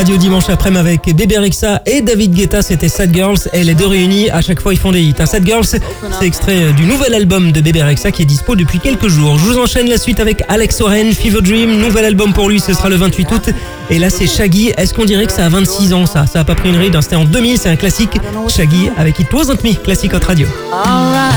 Radio dimanche après-midi avec Bébé Rexha et David Guetta, c'était Sad Girls. Et les deux réunis, à chaque fois ils font des hits. Sad Girls, c'est extrait du nouvel album de Bébé Rexha qui est dispo depuis quelques jours. Je vous enchaîne la suite avec Alex Oren, Fever Dream, nouvel album pour lui, ce sera le 28 août. Et là c'est Shaggy, est-ce qu'on dirait que ça a 26 ans ça a pas pris une ride, c'était en 2000, c'est un classique. Shaggy avec It Wasn't Me, classique Hot Radio.